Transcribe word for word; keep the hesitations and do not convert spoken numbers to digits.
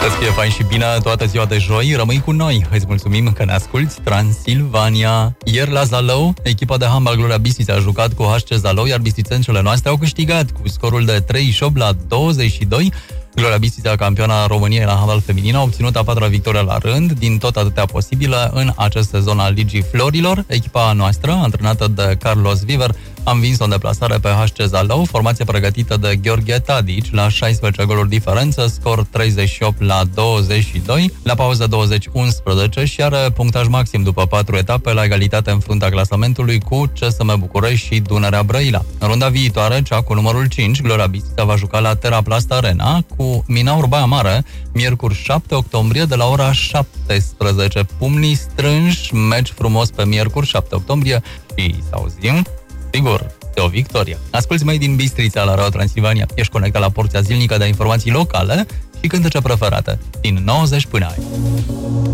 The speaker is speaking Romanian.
Să fie fain și bine toată ziua de joi, rămâi cu noi. Îți mulțumim că ne asculti. Transilvania. Ieri la Zalău, echipa de handbal Gloria Bistrița a jucat cu H C Zalău, iar bistrițencele noastre au câștigat cu scorul de treizeci și opt la douăzeci și doi. Gloria Bistrița, campioana României la handbal feminin, a obținut a patra victorie la rând, din tot atâtea posibile, în acest sezon al Ligii Florilor. Echipa noastră, antrenată de Carlos Viver, a învins-o în deplasare pe H C Zalău, formație pregătită de Gheorghe Tadici, la șaisprezece goluri diferență, scor treizeci și opt la douăzeci și doi, la pauză douăzeci unsprezece și are punctaj maxim după patru etape, la egalitate în fruntea clasamentului cu C S M București și Dunărea Brăila. În runda viitoare, cea cu numărul cinci, Gloria Bistrița va juca la Teraplast Arena cu Minaur Baia Mare, miercuri șapte octombrie de la ora șaptesprezece. Pumnii strânși, meci frumos pe miercuri șapte octombrie și să auzim, sigur, de o victorie. Asculți mai din Bistrița la Radio Transilvania. Ești conectat la porția zilnică de informații locale și cântece preferate din nouăzeci până aici.